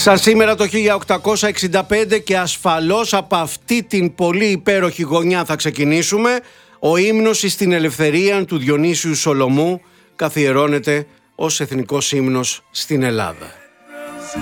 Σαν σήμερα το 1865 και ασφαλώς από αυτή την πολύ υπέροχη γωνιά θα ξεκινήσουμε, ο ύμνος στην ελευθερία του Διονύσιου Σολομού καθιερώνεται ως εθνικός ύμνος στην Ελλάδα.